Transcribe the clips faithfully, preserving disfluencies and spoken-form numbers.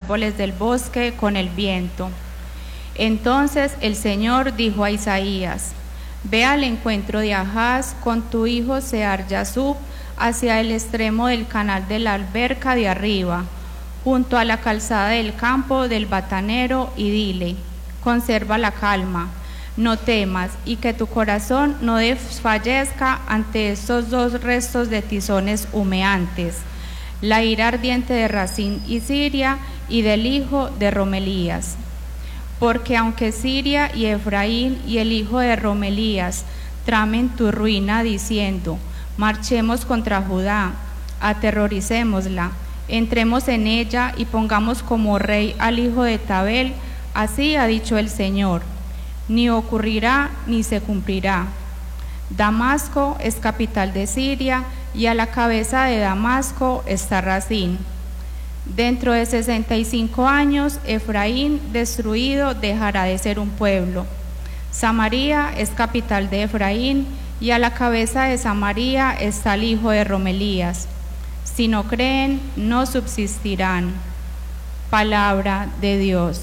árboles del bosque con el viento. Entonces el Señor dijo a Isaías: Ve al encuentro de Ahaz con tu hijo Sear-Yasub hacia el extremo del canal de la alberca de arriba, junto a la calzada del campo del batanero, y dile: conserva la calma, no temas, y que tu corazón no desfallezca ante estos dos restos de tizones humeantes, la ira ardiente de Razín y Siria y del hijo de Romelías. Porque aunque Siria y Efraín y el hijo de Romelías tramen tu ruina diciendo: marchemos contra Judá, aterroricémosla, entremos en ella y pongamos como rey al hijo de Tabel, así ha dicho el Señor, ni ocurrirá ni se cumplirá. Damasco es capital de Siria, y a la cabeza de Damasco está Razín. Dentro de sesenta y cinco años, Efraín destruido dejará de ser un pueblo. Samaria es capital de Efraín, y a la cabeza de Samaria está el hijo de Romelías. Si no creen, no subsistirán. Palabra de Dios.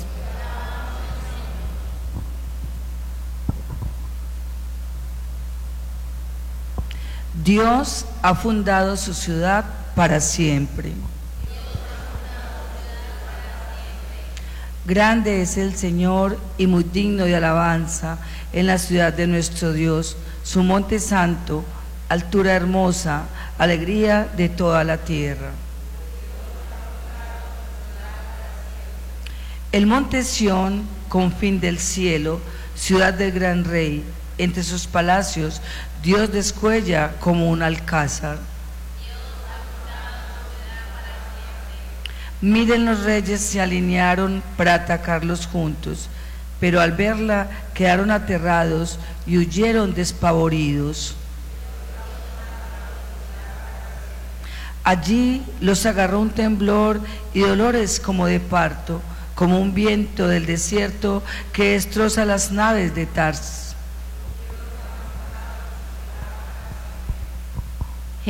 Dios ha fundado su ciudad para siempre. Grande es el Señor y muy digno de alabanza en la ciudad de nuestro Dios, su monte santo, altura hermosa, alegría de toda la tierra. El monte Sión, confín del cielo, ciudad del gran rey, entre sus palacios Dios descuella como un alcázar. Miren, los reyes se alinearon para atacarlos juntos, pero al verla quedaron aterrados y huyeron despavoridos. Allí los agarró un temblor y dolores como de parto, como un viento del desierto que destroza las naves de Tarsis.